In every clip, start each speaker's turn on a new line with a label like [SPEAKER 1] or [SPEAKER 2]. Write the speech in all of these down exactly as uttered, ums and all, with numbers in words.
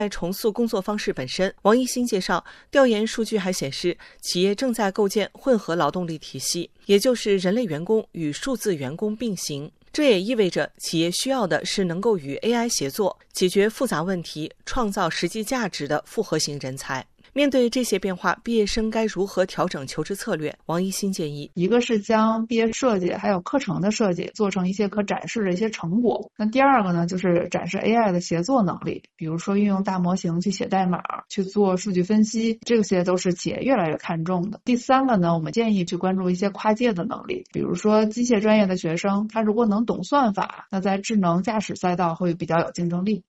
[SPEAKER 1] 在重塑工作方式本身，王一新介绍，调研数据还显示，企业正在构建混合劳动力体系，也就是人类员工与数字员工并行。这也意味着企业需要的是能够与 A I 协作，解决复杂问题、创造实际价值的复合型人才。面对这些变化，毕业生该如何调整求职策略？王一新建议，
[SPEAKER 2] 一个是将毕业设计还有课程的设计做成一些可展示的一些成果。那第二个呢，就是展示 A I 的协作能力，比如说运用大模型去写代码、去做数据分析，这些都是企业越来越看重的。第三个呢，我们建议去关注一些跨界的能力，比如说机械专业的学生，他如果能懂算法，那在智能驾駛賽道會比較有競爭力。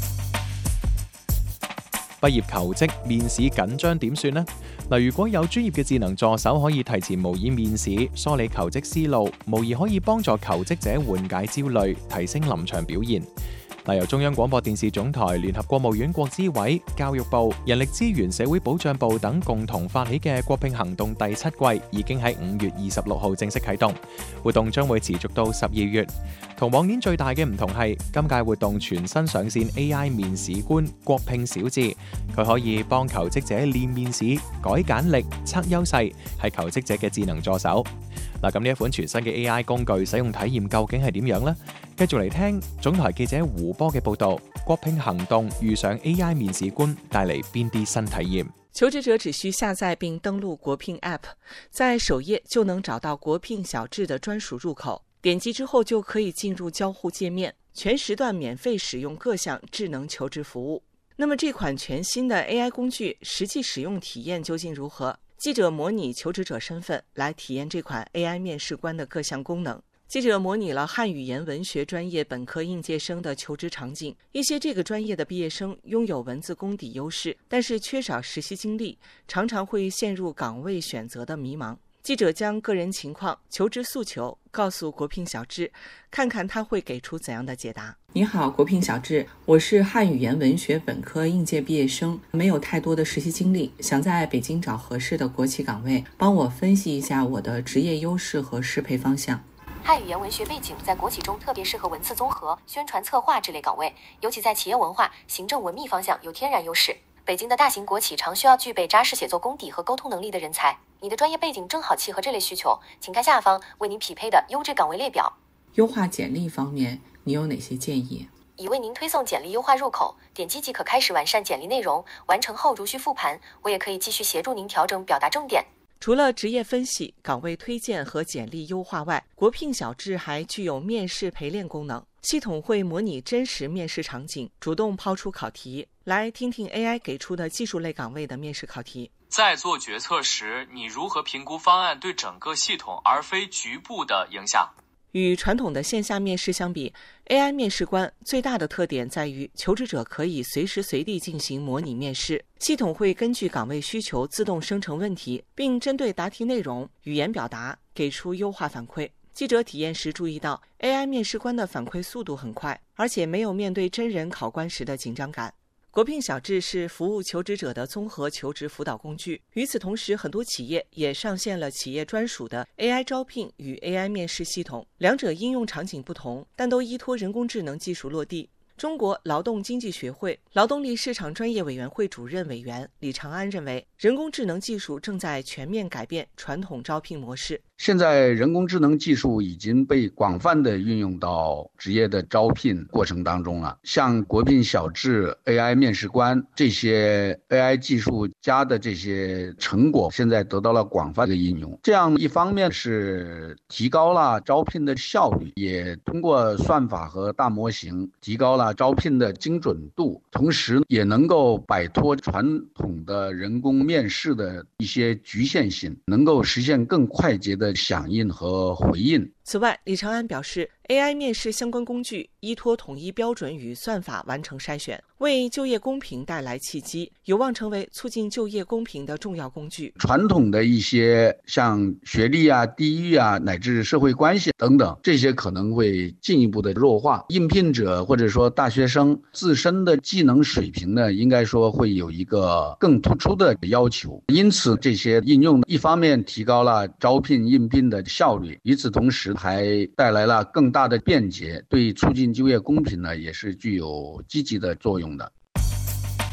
[SPEAKER 3] 畢業求職面試緊張點算呢？嗱，如果有專業嘅智能助手可以提前模擬面試，梳理求職思路，無疑可以幫助求職者緩解焦慮，提升臨場表現。嗱，由中央廣播電視總台聯合國務院國資委、教育部、人力資源社會保障部等共同發起嘅國聘行動第七季已經喺五月二十六號正式啟動，活動將會持續到十二月。同往年最大嘅唔同係，今屆活動全新上線 A I 面試官國聘小智，佢可以幫求職者練面試、改簡歷、測優勢，係求職者嘅智能助手。嗱，咁呢一款全新嘅 A I 工具使用體驗究竟係點樣呢？繼續嚟聽總台記者胡波嘅報導，國聘行動遇上 A I 面試官帶嚟邊啲新體驗？
[SPEAKER 1] 求職者只需下載並登錄國聘 App， 在首頁就能找到國聘小智的專屬入口。點擊之後就可以進入交互界面，全時段免費使用各項智能求職服務。那麼這款全新的 A I 工具實際使用體驗究竟如何？記者模擬求職者身份來體驗這款 A I 面試官的各項功能。記者模擬了漢語言文學專業本科應屆生的求職場景，一些這個專業的畢業生擁有文字功底優勢，但是缺少實習經歷，常常會陷入崗位選擇的迷茫。記者將個人情況、求職訴求告訴國聘小智，看看他會給出怎樣的解答。你好，國聘小智，我是漢語言文學本科應屆畢業生，沒有太多的實習經歷，想在北京找合適的國企崗位，幫我分析一下我的職業優勢和適配方向。
[SPEAKER 4] 漢語言文學背景在國企中特別適合文字綜合、宣傳策劃之類崗位，尤其在企業文化、行政文秘方向有天然優勢。北京的大型國企常需要具備扎實寫作功底和溝通能力的人才，你的專業背景正好契合這類需求，請看下方為您匹配的優質崗位列表。
[SPEAKER 1] 優化簡歷方面，你有哪些建議？
[SPEAKER 4] 已為您推送簡歷優化入口，點擊即可開始完善簡歷內容，完成後如需復盤，我也可以繼續協助您調整表達重點。
[SPEAKER 1] 除了職業分析、崗位推薦和簡歷優化外，國聘小智還具有面試陪練功能。系統會模擬真實面試場景，主動拋出考題，來聽聽 A I 給出的技術類崗位的面試考題。
[SPEAKER 5] 在做決策時，你如何評估方案對整個系統而非局部的影響？
[SPEAKER 1] 與傳統的線下面試相比， A I 面試官最大的特點在於求職者可以隨時隨地進行模擬面試，系統會根據崗位需求自動生成問題，並針對答題內容、語言表達給出優化反饋。記者體驗時注意到 A I 面試官的反饋速度很快，而且沒有面對真人考官時的緊張感。國聘小智是服務求職者的綜合求職輔導工具。與此同時，很多企業也上線了企業專屬的 A I 招聘與 A I 面試系統，兩者應用場景不同，但都依託人工智能技術落地。中國勞動經濟學會勞動力市場專業委員會主任委員李長安認為，人工智能技術正在全面改變傳統招聘模式。
[SPEAKER 6] 現在人工智能技術已經被廣泛的運用到職業的招聘過程當中了。像國聘小智 A I 面試官這些 A I 技術家的這些成果，現在得到了廣泛的應用。這樣一方面是提高了招聘的效率，也通過算法和大模型提高了招聘的精準度，同時也能夠擺脫傳統的人工面試的一些局限性，能夠實現更快捷的響應和回應。
[SPEAKER 1] 此外，李長安表示 ，A I 面試相關工具依託統一標準與算法完成篩選，為就業公平帶來契機，有望成為促進就業公平的重要工具。
[SPEAKER 6] 傳統的一些像學歷啊、地域啊，乃至社會關係等等，這些可能會進一步的弱化。應聘者或者說大學生自身的技能水平呢，應該說會有一個更突出的要求。因此，這些應用一方面提高了招聘應聘的效率，與此同時還帶來了更大的便捷，對促進就業公平呢，也是具有積極的作用的。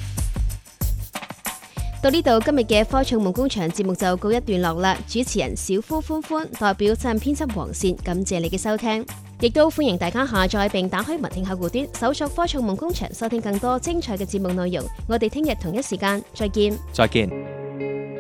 [SPEAKER 7] 到呢度，今日嘅科創夢工場節目就告一段落啦。主持人小夫歡歡代表責任編輯黃倩，感謝你嘅收聽，亦都歡迎大家下載並打開文聽客戶端，搜索科創夢工場，收聽更多精彩嘅節目內容。我哋聽日同一時間再見。
[SPEAKER 3] 再見。